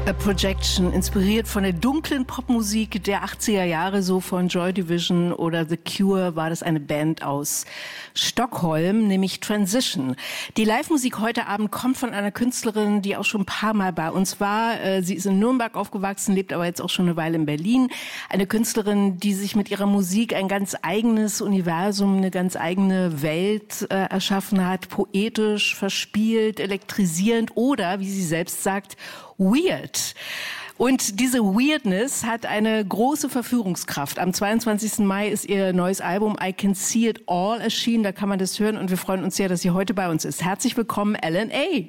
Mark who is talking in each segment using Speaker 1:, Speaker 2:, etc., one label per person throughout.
Speaker 1: A Projection, inspiriert von der dunklen Popmusik der 80er Jahre, so von Joy Division oder The Cure, war das eine Band aus Stockholm, nämlich Transition. Die Live-Musik heute Abend kommt von einer Künstlerin, die auch schon ein paar Mal bei uns war. Sie ist in Nürnberg aufgewachsen, lebt aber jetzt auch schon eine Weile in Berlin. Eine Künstlerin, die sich mit ihrer Musik ein ganz eigenes Universum, eine ganz eigene Welt erschaffen hat. Poetisch, verspielt, elektrisierend oder, wie sie selbst sagt, weird. Und diese Weirdness hat eine große Verführungskraft. Am 22. Mai ist ihr neues Album I Can See It All erschienen. Da kann man das hören und wir freuen uns sehr, dass sie heute bei uns ist. Herzlich willkommen, LNA.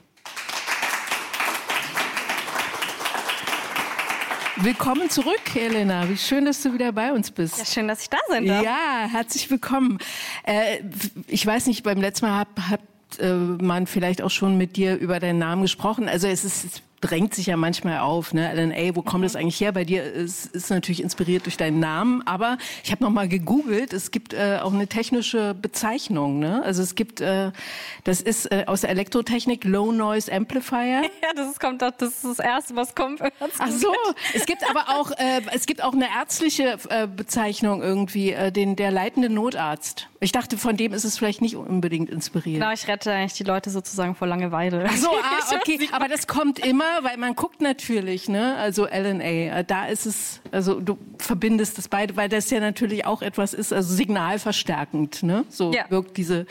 Speaker 1: Willkommen zurück, Elena. Wie schön, dass du wieder bei uns bist.
Speaker 2: Ja, schön, dass ich da sein darf.
Speaker 1: Ja, herzlich willkommen. Ich weiß nicht, beim letzten Mal hat man vielleicht auch schon mit dir über deinen Namen gesprochen. Also es drängt sich ja manchmal auf, ne? LNA, wo kommt das eigentlich her? Bei dir ist natürlich inspiriert durch deinen Namen, aber ich habe noch mal gegoogelt, es gibt auch eine technische Bezeichnung, ne? Also es gibt, das ist aus der Elektrotechnik Low Noise Amplifier.
Speaker 2: Ja, das ist das Erste, was kommt.
Speaker 1: Ach so, es gibt aber auch, eine ärztliche Bezeichnung irgendwie, der leitende Notarzt. Ich dachte, von dem ist es vielleicht nicht unbedingt inspiriert.
Speaker 2: Genau, ich rette eigentlich die Leute sozusagen vor Langeweile.
Speaker 1: Ach so, okay, aber das kommt immer, weil man guckt natürlich, ne, also LNA, da ist es, also du verbindest das beide, weil das ja natürlich auch etwas ist, also signalverstärkend, ne, so ja. Wirkt diese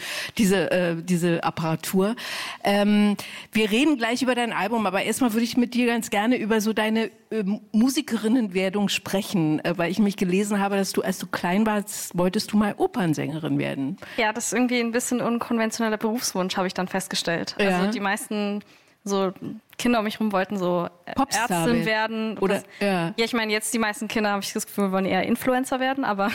Speaker 1: Apparatur. Wir reden gleich über dein Album, aber erstmal würde ich mit dir ganz gerne über so deine Musikerinnenwerdung sprechen, weil ich mich gelesen habe, dass du, als du klein warst, wolltest du mal Opernsängerin werden.
Speaker 2: Ja, das ist irgendwie ein bisschen unkonventioneller Berufswunsch, habe ich dann festgestellt.
Speaker 1: Ja.
Speaker 2: Also die meisten so Kinder um mich rum wollten so Ärztin werden.
Speaker 1: Oder
Speaker 2: ja, ich meine, jetzt die meisten Kinder, habe ich das Gefühl, wollen eher Influencer werden, aber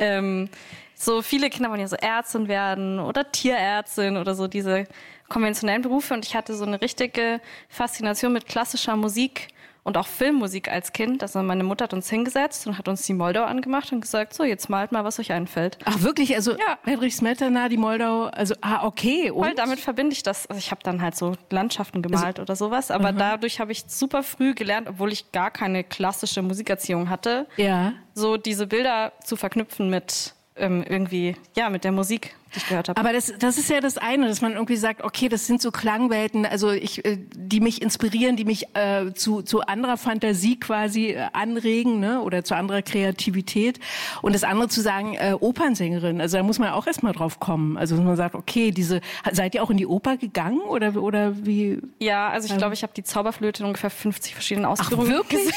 Speaker 2: so viele Kinder wollen ja so Ärztin werden oder Tierärztin oder so diese konventionellen Berufe. Und ich hatte so eine richtige Faszination mit klassischer Musik und auch Filmmusik als Kind. Also meine Mutter hat uns hingesetzt und hat uns die Moldau angemacht und gesagt, so, jetzt malt mal, was euch einfällt.
Speaker 1: Ach wirklich? Also
Speaker 2: ja.
Speaker 1: Bedřich Smetana, die Moldau, also okay. Und?
Speaker 2: Weil damit verbinde ich das. Also ich habe dann halt so Landschaften gemalt oder sowas. Aber dadurch habe ich super früh gelernt, obwohl ich gar keine klassische Musikerziehung hatte,
Speaker 1: ja.
Speaker 2: So diese Bilder zu verknüpfen mit irgendwie, ja, mit der Musik, die ich gehört habe.
Speaker 1: Aber das ist ja das eine, dass man irgendwie sagt, okay, das sind so Klangwelten, also die mich inspirieren, die mich zu anderer Fantasie quasi anregen, ne, oder zu anderer Kreativität. Und das andere zu sagen, Opernsängerin, also da muss man auch erstmal drauf kommen. Also dass man sagt, okay, seid ihr auch in die Oper gegangen oder wie?
Speaker 2: Ja, also ich glaube, ich habe die Zauberflöte in ungefähr 50 verschiedenen Ausführungen gesehen.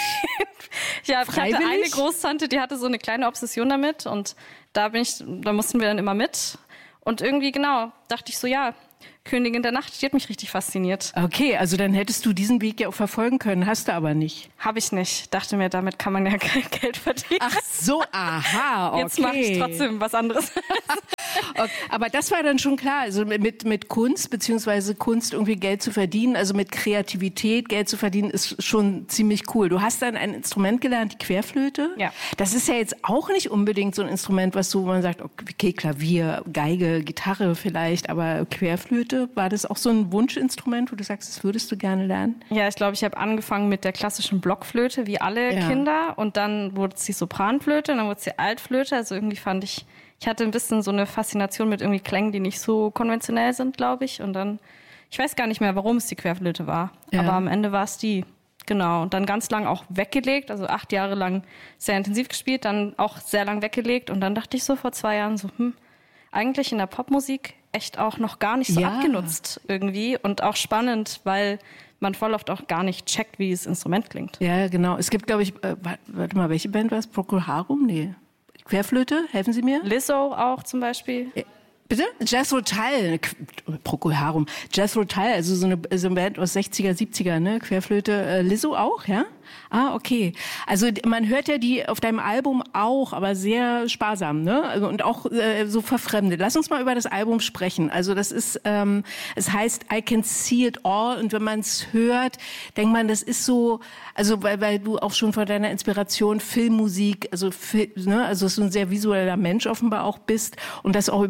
Speaker 2: Ja, ich hatte eine Großtante, die hatte so eine kleine Obsession damit und da mussten wir dann immer mit. Und irgendwie, genau, dachte ich so, ja, Königin der Nacht, die hat mich richtig fasziniert.
Speaker 1: Okay, also dann hättest du diesen Weg ja auch verfolgen können, hast du aber nicht.
Speaker 2: Habe ich nicht. Dachte mir, damit kann man ja kein Geld verdienen.
Speaker 1: Ach so, aha, okay.
Speaker 2: Jetzt mache ich trotzdem was anderes.
Speaker 1: Okay, aber das war dann schon klar, also mit Kunst, beziehungsweise Kunst irgendwie Geld zu verdienen, also mit Kreativität Geld zu verdienen, ist schon ziemlich cool. Du hast dann ein Instrument gelernt, die Querflöte.
Speaker 2: Ja.
Speaker 1: Das ist ja jetzt auch nicht unbedingt so ein Instrument, wo man sagt, okay, Klavier, Geige, Gitarre vielleicht, aber Querflöte, war das auch so ein Wunschinstrument, wo du sagst, das würdest du gerne lernen?
Speaker 2: Ja, ich glaube, ich habe angefangen mit der klassischen Blockflöte, wie alle Kinder, und dann wurde es die Sopranflöte, und dann wurde es die Altflöte, also irgendwie fand ich hatte ein bisschen so eine Faszination mit irgendwie Klängen, die nicht so konventionell sind, glaube ich. Und dann, ich weiß gar nicht mehr, warum es die Querflöte war. Ja. Aber am Ende war es die. Genau. Und dann ganz lang auch weggelegt, also 8 Jahre lang sehr intensiv gespielt, dann auch sehr lang weggelegt. Und dann dachte ich so vor 2 Jahren so, eigentlich in der Popmusik echt auch noch gar nicht so abgenutzt irgendwie. Und auch spannend, weil man voll oft auch gar nicht checkt, wie das Instrument klingt.
Speaker 1: Ja, genau. Es gibt, glaube ich, warte mal, welche Band war es? Procol Harum? Nee. Querflöte, helfen Sie mir?
Speaker 2: Lizzo auch zum Beispiel.
Speaker 1: Bitte? Jethro Tull, Procol Harum. Jethro Tull, also so eine Band aus 60er, 70er, ne? Querflöte. Lizzo auch, ja? Ah, okay. Also man hört ja die auf deinem Album auch, aber sehr sparsam, ne? Also, und auch so verfremdet. Lass uns mal über das Album sprechen. Also das ist, es heißt I Can See It All, und wenn man es hört, denkt man, das ist so, also weil du auch schon von deiner Inspiration Filmmusik, also ne, also dass du ein sehr visueller Mensch offenbar auch bist und das auch übersetzt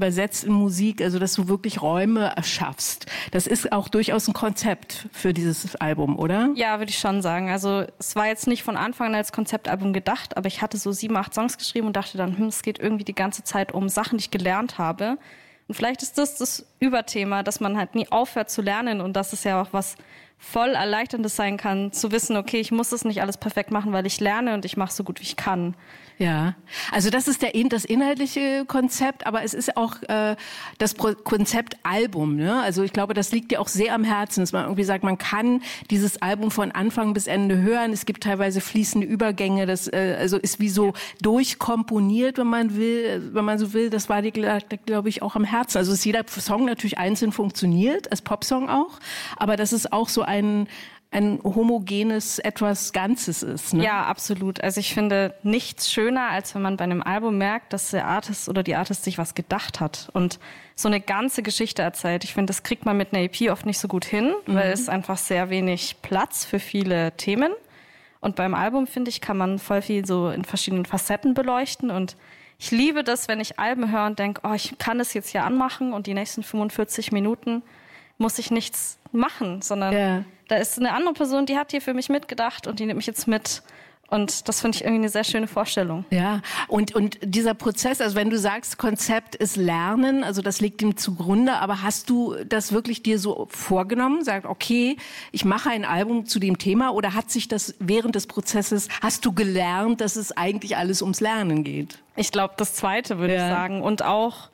Speaker 1: in Musik, also dass du wirklich Räume erschaffst. Das ist auch durchaus ein Konzept für dieses Album, oder?
Speaker 2: Ja, würde ich schon sagen. Also es war jetzt nicht von Anfang an als Konzeptalbum gedacht, aber ich hatte so 7, 8 Songs geschrieben und dachte dann, es geht irgendwie die ganze Zeit um Sachen, die ich gelernt habe. Und vielleicht ist das Überthema, dass man halt nie aufhört zu lernen und dass es ja auch was voll Erleichterndes sein kann, zu wissen, okay, ich muss das nicht alles perfekt machen, weil ich lerne und ich mache so gut, wie ich kann.
Speaker 1: Ja, also das ist das inhaltliche Konzept, aber es ist auch das Konzept Album. Ne? Also ich glaube, das liegt dir auch sehr am Herzen, dass man irgendwie sagt, man kann dieses Album von Anfang bis Ende hören. Es gibt teilweise fließende Übergänge. Das also ist wie so durchkomponiert, wenn man so will. Das war dir, glaube ich, auch am Herzen. Also dass jeder Song natürlich einzeln funktioniert, als Popsong auch, aber dass es auch so ein homogenes etwas Ganzes ist. Ne?
Speaker 2: Ja, absolut. Also ich finde nichts schöner, als wenn man bei einem Album merkt, dass der Artist oder die Artist sich was gedacht hat und so eine ganze Geschichte erzählt. Ich finde, das kriegt man mit einer EP oft nicht so gut hin, weil es einfach sehr wenig Platz für viele Themen. Und beim Album, finde ich, kann man voll viel so in verschiedenen Facetten beleuchten und ich liebe das, wenn ich Alben höre und denke, ich kann das jetzt hier anmachen und die nächsten 45 Minuten muss ich nichts machen, sondern da ist eine andere Person, die hat hier für mich mitgedacht und die nimmt mich jetzt mit. Und das finde ich irgendwie eine sehr schöne Vorstellung.
Speaker 1: Ja, und dieser Prozess, also wenn du sagst, Konzept ist Lernen, also das liegt dem zugrunde, aber hast du das wirklich dir so vorgenommen? Sag, okay, ich mache ein Album zu dem Thema oder hat sich das während des Prozesses, hast du gelernt, dass es eigentlich alles ums Lernen geht?
Speaker 2: Ich glaube, das Zweite würde ich sagen. Und auch,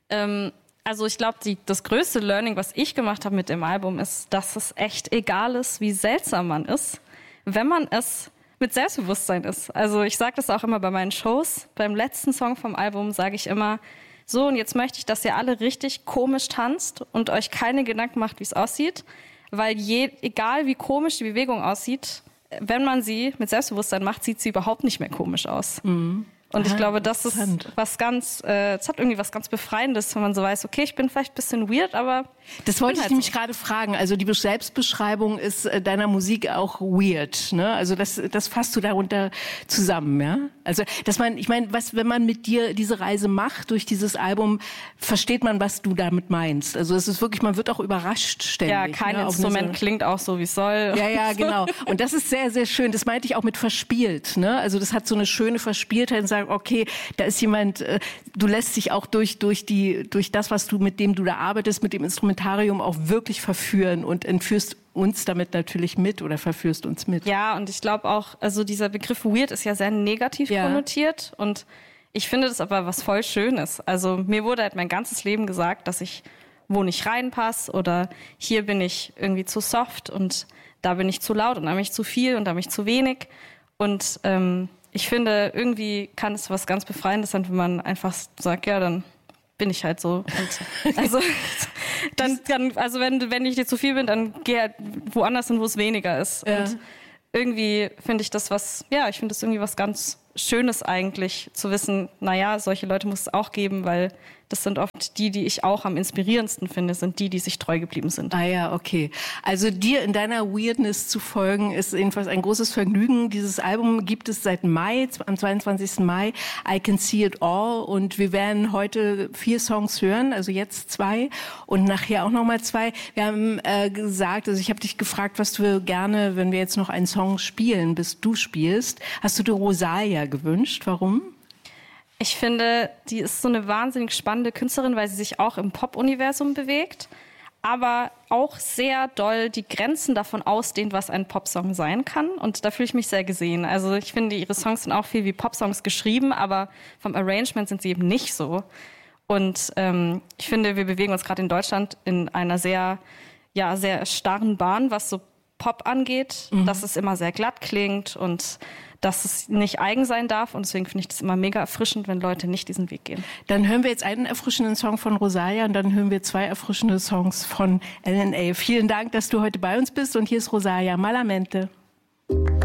Speaker 2: also ich glaube, das größte Learning, was ich gemacht habe mit dem Album, ist, dass es echt egal ist, wie seltsam man ist, wenn man es mit Selbstbewusstsein ist. Also ich sage das auch immer bei meinen Shows. Beim letzten Song vom Album sage ich immer, so und jetzt möchte ich, dass ihr alle richtig komisch tanzt und euch keine Gedanken macht, wie es aussieht, weil egal wie komisch die Bewegung aussieht, wenn man sie mit Selbstbewusstsein macht, sieht sie überhaupt nicht mehr komisch aus. Mhm. Und ich glaube, das ist was ganz, es hat irgendwie was ganz Befreiendes, wenn man so weiß, okay, ich bin vielleicht ein bisschen weird, aber
Speaker 1: das wollte ich nämlich gerade fragen. Also die Selbstbeschreibung ist deiner Musik auch weird, ne? Also das fasst du darunter zusammen, ja? Also wenn man mit dir diese Reise macht durch dieses Album, versteht man, was du damit meinst. Also es ist wirklich, man wird auch überrascht ständig.
Speaker 2: Ja, kein Instrument klingt auch so, wie es soll.
Speaker 1: Ja, genau. Und das ist sehr, sehr schön. Das meinte ich auch mit verspielt, ne? Also das hat so eine schöne Verspieltheit und sagt, okay, da ist jemand, du lässt dich auch durch das, was du, mit dem du da arbeitest, mit dem Instrumentarium auch wirklich verführen und entführst uns damit natürlich mit oder verführst uns mit.
Speaker 2: Ja, und ich glaube auch, also dieser Begriff weird ist ja sehr negativ konnotiert und ich finde das aber was voll Schönes. Also mir wurde halt mein ganzes Leben gesagt, dass ich wo nicht reinpasse oder hier bin ich irgendwie zu soft und da bin ich zu laut und da bin ich zu viel und da bin ich zu wenig und ich finde, irgendwie kann es was ganz Befreiendes sein, wenn man einfach sagt, ja, dann bin ich halt so. Und also also wenn ich dir zu viel bin, dann geh halt woanders hin, wo es weniger ist. Ja. Und irgendwie finde ich das ich finde das irgendwie was ganz Schönes eigentlich, zu wissen, naja, solche Leute muss es auch geben, weil das sind oft die ich auch am inspirierendsten finde, sind die sich treu geblieben sind.
Speaker 1: Ah ja, okay. Also dir in deiner Weirdness zu folgen, ist jedenfalls ein großes Vergnügen. Dieses Album gibt es seit Mai, am 22. Mai, I Can See It All. Und wir werden heute 4 Songs hören, also jetzt 2 und nachher auch nochmal 2. Wir haben gesagt, also ich habe dich gefragt, was du gerne, wenn wir jetzt noch einen Song spielen, bis du spielst, hast du dir Rosalia gewünscht. Warum?
Speaker 2: Ich finde, die ist so eine wahnsinnig spannende Künstlerin, weil sie sich auch im Pop-Universum bewegt, aber auch sehr doll die Grenzen davon ausdehnt, was ein Popsong sein kann. Und da fühle ich mich sehr gesehen. Also ich finde, ihre Songs sind auch viel wie Popsongs geschrieben, aber vom Arrangement sind sie eben nicht so. Und ich finde, wir bewegen uns gerade in Deutschland in einer sehr starren Bahn, was so Pop angeht, dass es immer sehr glatt klingt und dass es nicht eigen sein darf. Und deswegen finde ich das immer mega erfrischend, wenn Leute nicht diesen Weg gehen.
Speaker 1: Dann hören wir jetzt einen erfrischenden Song von Rosalia und dann hören wir 2 erfrischende Songs von LNA. Vielen Dank, dass du heute bei uns bist. Und hier ist Rosalia, Malamente.